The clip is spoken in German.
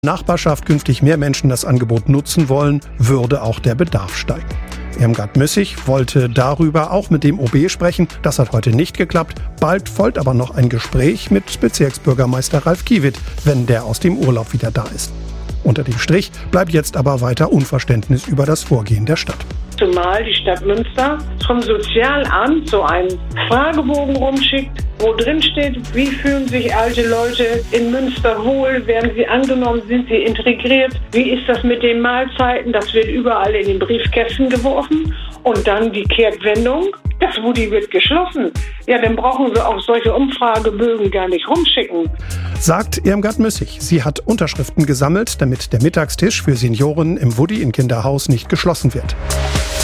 Nachbarschaft künftig mehr Menschen das Angebot nutzen wollen, würde auch der Bedarf steigen. Irmgard Müssig wollte darüber auch mit dem OB sprechen. Das hat heute nicht geklappt. Bald folgt aber noch ein Gespräch mit Bezirksbürgermeister Ralf Kiewitt, wenn der aus dem Urlaub wieder da ist. Unter dem Strich bleibt jetzt aber weiter Unverständnis über das Vorgehen der Stadt. Zumal die Stadt Münster vom Sozialamt so einen Fragebogen rumschickt, wo drin steht, wie fühlen sich alte Leute in Münster wohl, werden sie angenommen, sind sie integriert, wie ist das mit den Mahlzeiten, das wird überall in den Briefkästen geworfen und dann die Kehrtwendung, das Woody wird geschlossen. Ja, dann brauchen sie auch solche Umfragebögen gar nicht rumschicken. Sagt Irmgard Müssig. Sie hat Unterschriften gesammelt, damit der Mittagstisch für Senioren im Woody in Kinderhaus nicht geschlossen wird.